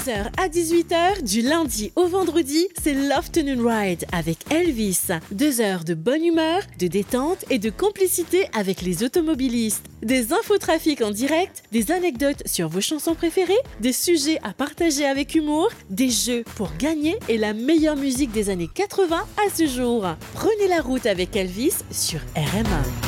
16h à 18h, du lundi au vendredi, c'est l'Afternoon Ride avec Elvis. 2 heures de bonne humeur, de détente et de complicité avec les automobilistes. Des infotrafics en direct, des anecdotes sur vos chansons préférées, des sujets à partager avec humour, des jeux pour gagner et la meilleure musique des années 80 à ce jour. Prenez la route avec Elvis sur RMA.